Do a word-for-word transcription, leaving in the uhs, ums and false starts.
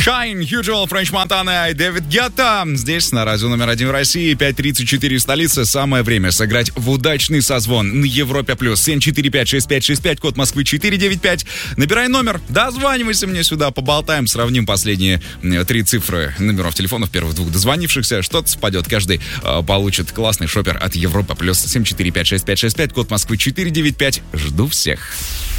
Shine, Usual, Френч Монтана и Дэвид Гетта. Здесь на радио номер один в России, пять тридцать четыре в столице. Самое время сыграть в удачный созвон на Европе+. семь четыре пять шесть пять шесть пять, код Москвы четыре девять пять. Набирай номер, дозванивайся мне сюда, поболтаем, сравним последние три цифры номеров телефонов первых двух дозвонившихся. Что-то спадет, каждый э, получит классный шопер от Европа+. семь четыре пять шесть пять шесть пять, код Москвы четыре девять пять. Жду всех.